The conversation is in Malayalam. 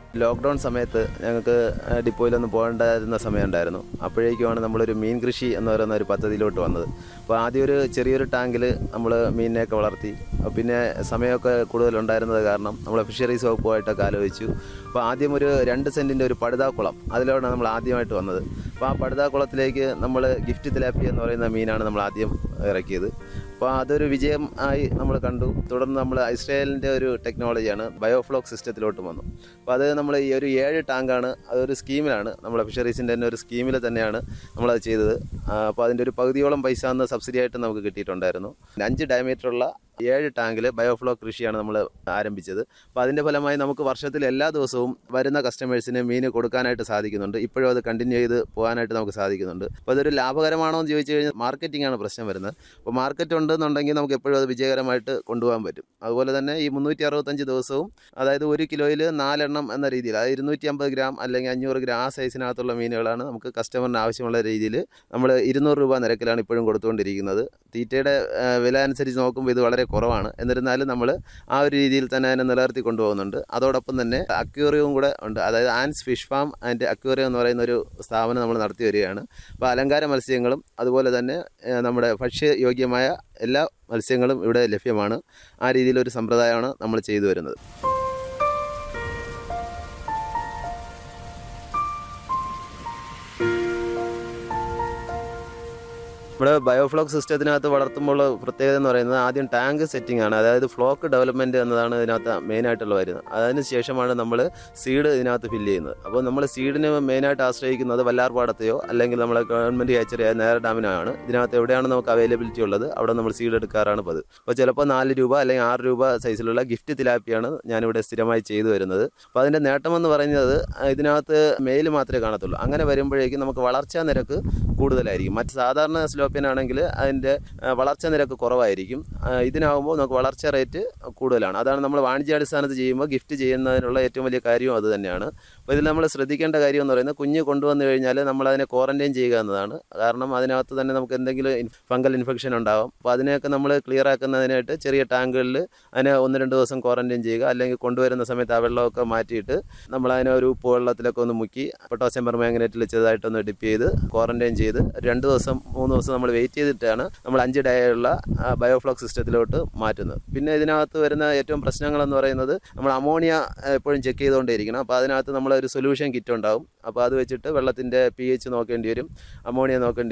ലോക്ക്ഡൗൺ സമയത്ത് ഞങ്ങൾക്ക് ഡിപ്പോയിലൊന്നും പോകേണ്ടായിരുന്ന സമയമുണ്ടായിരുന്നു. അപ്പോഴേക്കുമാണ് നമ്മളൊരു മീൻ കൃഷി എന്ന് പറയുന്ന ഒരു പദ്ധതിയിലോട്ട് വന്നത്. അപ്പോൾ ആദ്യം ഒരു ചെറിയൊരു ടാങ്കിൽ നമ്മൾ മീനിനെയൊക്കെ വളർത്തി. പിന്നെ സമയമൊക്കെ കൂടുതലുണ്ടായിരുന്നത് കാരണം നമ്മൾ ഫിഷറീസ് വകുപ്പുമായിട്ടൊക്കെ ആലോചിച്ചു. അപ്പോൾ ആദ്യം ഒരു 2 സെൻറ്റിൻ്റെ ഒരു പടുതാക്കുളം അതിലാണ് നമ്മൾ ആദ്യമായിട്ട് വന്നത്. അപ്പോൾ ആ പടുതാക്കുളത്തിലേക്ക് നമ്മൾ ഗിഫ്റ്റ് തിലാപ്പിയ എന്ന് പറയുന്ന മീനാണ് നമ്മൾ ആദ്യം ഇറക്കിയത്. അപ്പോൾ അതൊരു വിജയം ആയി നമ്മൾ കണ്ടു. തുടർന്ന് നമ്മൾ ഇസ്രായേലിൻ്റെ ഒരു ടെക്നോളജിയാണ് ബയോഫ്ലോക്ക് സിസ്റ്റത്തിലോട്ട് വന്നു. അപ്പോൾ അത് നമ്മൾ ഈ ഒരു 7 ടാങ്കാണ്, അതൊരു സ്കീമിലാണ്, നമ്മളെ ഫിഷറീസിൻ്റെ തന്നെ ഒരു സ്കീമിൽ തന്നെയാണ് നമ്മളത് ചെയ്തത്. അപ്പോൾ അതിൻ്റെ ഒരു പകുതിയോളം പൈസ അന്ന് സബ്സിഡി ആയിട്ട് നമുക്ക് കിട്ടിയിട്ടുണ്ടായിരുന്നു. 5 ഡയമീറ്ററുള്ള 7 ടാങ്കിൽ ബയോഫ്ലോക്ക് കൃഷിയാണ് നമ്മൾ ആരംഭിച്ചത്. അപ്പോൾ അതിൻ്റെ ഫലമായി നമുക്ക് വർഷത്തിൽ എല്ലാ ദിവസവും വരുന്ന കസ്റ്റമേഴ്സിന് മീൻ കൊടുക്കാനായിട്ട് സാധിക്കുന്നുണ്ട്. ഇപ്പോഴും അത് കണ്ടിന്യൂ ചെയ്ത് പോകാനായിട്ട് നമുക്ക് സാധിക്കുന്നുണ്ട്. അപ്പോൾ അതൊരു ലാഭകരമാണോ എന്ന് ചോദിച്ചു കഴിഞ്ഞാൽ മാർക്കറ്റിംഗ് ആണ് പ്രശ്നം വരുന്നത്. അപ്പോൾ മാർക്കറ്റ് ഉണ്ടെന്നുണ്ടെങ്കിൽ നമുക്ക് എപ്പോഴും അത് വിജയകരമായിട്ട് കൊണ്ടുപോകാൻ പറ്റും. അതുപോലെ തന്നെ ഈ 365 ദിവസവും, അതായത് 1 കിലോയിൽ 4 എണ്ണം എന്ന രീതിയിൽ, അതായത് 250 ഗ്രാം അല്ലെങ്കിൽ 500 ഗ്രാം ആ സൈസിനകത്തുള്ള മീനുകളാണ് നമുക്ക് കസ്റ്റമറിന് ആവശ്യമുള്ള രീതിയിൽ നമ്മൾ 200 രൂപ നിരക്കിലാണ് ഇപ്പോഴും കൊടുത്തുകൊണ്ടിരിക്കുന്നത്. തീറ്റയുടെ വില അനുസരിച്ച് നോക്കുമ്പോൾ ഇത് വളരെ കുറവാണ്. എന്നിരുന്നാലും നമ്മൾ ആ ഒരു രീതിയിൽ തന്നെ അതിനെ നിലനിർത്തി കൊണ്ടുപോകുന്നുണ്ട്. അതോടൊപ്പം തന്നെ അക്വേറിയവും കൂടെ ഉണ്ട്. അതായത് Ans fish farm and aquarium എന്ന് പറയുന്ന ഒരു സ്ഥാപനം നമ്മൾ നടത്തി വരികയാണ്. അപ്പോൾ അലങ്കാര മത്സ്യങ്ങളും അതുപോലെ തന്നെ നമ്മുടെ ഭക്ഷ്യയോഗ്യമായ എല്ലാ മത്സ്യങ്ങളും ഇവിടെ ലഭ്യമാണ്. ആ രീതിയിലൊരു സമ്പ്രദായമാണ് നമ്മൾ ചെയ്തു വരുന്നത്. ഇവിടെ ബയോഫ്ലോക്ക് സിസ്റ്റത്തിനകത്ത് വളർത്തുമ്പോൾ പ്രത്യേകത എന്ന് പറയുന്നത് ആദ്യം ടാങ്ക് സെറ്റിംഗ് ആണ്. അതായത് ഫ്ലോക്ക് ഡെവലപ്മെൻറ്റ് എന്നതാണ് ഇതിനകത്ത് മെയിനായിട്ടുള്ള വരുന്നത്. അതിന് ശേഷമാണ് നമ്മൾ സീഡ് ഇതിനകത്ത് ഫില്ല് ചെയ്യുന്നത്. അപ്പോൾ നമ്മൾ സീഡിന് മെയിനായിട്ട് ആശ്രയിക്കുന്നത് വല്ലാർപാടത്തെയോ അല്ലെങ്കിൽ നമ്മളെ ഗവൺമെൻറ് ഹാച്ചറിയായ നേര ഡാമിനാണ്. ഇതിനകത്ത് എവിടെയാണ് നമുക്ക് അവൈലബിലിറ്റി ഉള്ളത് അവിടെ നമ്മൾ സീഡ് എടുക്കാറാണ് പതിവ്. അപ്പോൾ ചിലപ്പോൾ 4 രൂപ അല്ലെങ്കിൽ 6 രൂപ സൈസിലുള്ള ഗിഫ്റ്റ് തിലാപ്പിയാണ് ഞാനിവിടെ സ്ഥിരമായി ചെയ്തു വരുന്നത്. അപ്പോൾ അതിൻ്റെ നേട്ടമെന്ന് പറയുന്നത് ഇതിനകത്ത് മെയിൽ മാത്രമേ കാണത്തുള്ളൂ. അങ്ങനെ വരുമ്പോഴേക്കും നമുക്ക് വളർച്ചാ നിരക്ക് കൂടുതലായിരിക്കും. മറ്റ് സാധാരണ സ്ലോപ്പിനാണെങ്കിൽ അതിൻ്റെ വളർച്ചാ നിരക്ക് കുറവായിരിക്കും. ഇതിനാകുമ്പോൾ നമുക്ക് വളർച്ചാ റേറ്റ് കൂടുതലാണ്. അതാണ് നമ്മൾ വാണിജ്യാടിസ്ഥാനത്ത് ചെയ്യുമ്പോൾ ഗിഫ്റ്റ് ചെയ്യുന്നതിനുള്ള ഏറ്റവും വലിയ കാര്യവും അത് തന്നെയാണ്. അപ്പോൾ ഇതിൽ നമ്മൾ ശ്രദ്ധിക്കേണ്ട കാര്യം എന്ന് പറയുന്നത് കുഞ്ഞ് കൊണ്ടുവന്നു കഴിഞ്ഞാൽ നമ്മളതിനെ ക്വാറൻറ്റൈൻ ചെയ്യുക എന്നതാണ്. കാരണം അതിനകത്ത് തന്നെ നമുക്ക് എന്തെങ്കിലും ഫംഗൽ ഇൻഫെക്ഷൻ ഉണ്ടാകും. അപ്പോൾ അതിനെയൊക്കെ നമ്മൾ ക്ലിയർ ആക്കുന്നതിനായിട്ട് ചെറിയ ടാങ്കുകളിൽ അതിനെ 1-2 ദിവസം ക്വാറൻറ്റൈൻ ചെയ്യുക. അല്ലെങ്കിൽ കൊണ്ടുവരുന്ന സമയത്ത് ആ വെള്ളമൊക്കെ മാറ്റിയിട്ട് നമ്മളതിനെ ഒരു ഉപ്പ് വെള്ളത്തിലൊക്കെ ഒന്ന് മുക്കി പൊട്ടാസ്യം പെർമാംഗനേറ്റിൽ ചെറുതായിട്ടൊന്ന് ഡിപ്പ് ചെയ്ത് ക്വാറൻറ്റൈൻ ചെയ്ത് 2 ദിവസം 3 ദിവസം നമ്മൾ വെയിറ്റ് ചെയ്തിട്ടാണ് നമ്മൾ 5 ഡേയുള്ള ബയോഫ്ലോക്ക് സിസ്റ്റത്തിലോട്ട് മാറ്റുന്നത്. പിന്നെ ഇതിനകത്ത് വരുന്ന ഏറ്റവും പ്രശ്നങ്ങളെന്ന് പറയുന്നത് നമ്മൾ അമോണിയ എപ്പോഴും ചെക്ക് ചെയ്തുകൊണ്ടേയിരിക്കണം. അപ്പോൾ അതിനകത്ത് നമ്മളൊരു സൊല്യൂഷൻ കിറ്റ് ഉണ്ടാവും. അപ്പോൾ അത് വെച്ചിട്ട് വെള്ളത്തിൻ്റെ pH നോക്കേണ്ടി വരും, അമോണിയ നോക്കേണ്ടി